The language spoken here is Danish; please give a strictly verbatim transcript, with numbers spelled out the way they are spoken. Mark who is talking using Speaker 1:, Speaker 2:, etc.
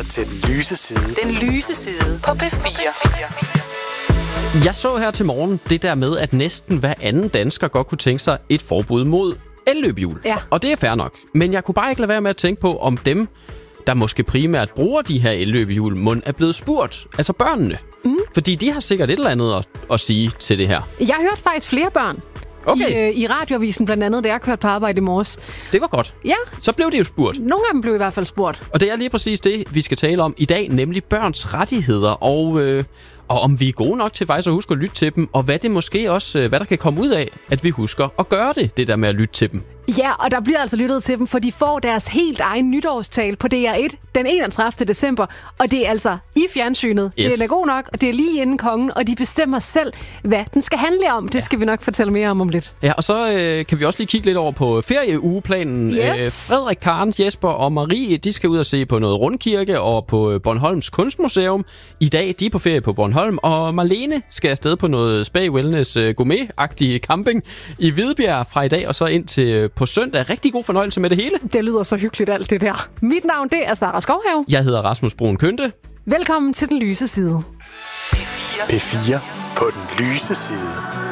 Speaker 1: til Den Lyse Side.
Speaker 2: Den Lyse Side på P fire.
Speaker 3: Jeg så her til morgen det der med, at næsten hver anden dansker godt kunne tænke sig et forbud mod elløbehjul.
Speaker 4: Ja.
Speaker 3: Og det er fair nok. Men jeg kunne bare ikke lade være med at tænke på, om dem, der måske primært bruger de her elløbehjul, mund er blevet spurgt. Altså børnene. Mm. Fordi de har sikkert et eller andet at, at sige til det her.
Speaker 4: Jeg hørte faktisk flere børn.
Speaker 3: Okay.
Speaker 4: I, øh, I radioavisen blandt andet, da jeg kørte på arbejde i morges.
Speaker 3: Det var godt.
Speaker 4: Ja.
Speaker 3: Så blev de jo spurgt.
Speaker 4: Nogle af dem blev i hvert fald spurgt.
Speaker 3: Og det er lige præcis det, vi skal tale om i dag, nemlig børns rettigheder, og, øh, og om vi er gode nok til faktisk at huske at lytte til dem, og hvad det måske også, øh, hvad der kan komme ud af, at vi husker at gøre det, det der med at lytte til dem.
Speaker 4: Ja, og der bliver altså lyttet til dem, for de får deres helt egen nytårstal på D R et den enogtredivte december, og det er altså i fjernsynet.
Speaker 3: Yes.
Speaker 4: Den er god nok, og det er lige inden kongen, og de bestemmer selv, hvad den skal handle om. Det ja. skal vi nok fortælle mere om om lidt.
Speaker 3: Ja, og så øh, kan vi også lige kigge lidt over på ferieugeplanen.
Speaker 4: Yes.
Speaker 3: Øh, Frederik, Karen, Jesper og Marie, de skal ud og se på noget rundkirke og på Bornholms Kunstmuseum. I dag, de er på ferie på Bornholm, og Marlene skal afsted på noget spa wellness øh, gourmet-agtig camping i Hvidbjerg fra i dag og så ind til på søndag. Rigtig god fornøjelse med det hele.
Speaker 4: Det lyder så hyggeligt alt det der. Mit navn, det er Sara Skovhave.
Speaker 3: Jeg hedder Rasmus Brun Kønte.
Speaker 4: Velkommen til Den Lyse Side.
Speaker 2: P fire.
Speaker 1: P fire på Den Lyse Side.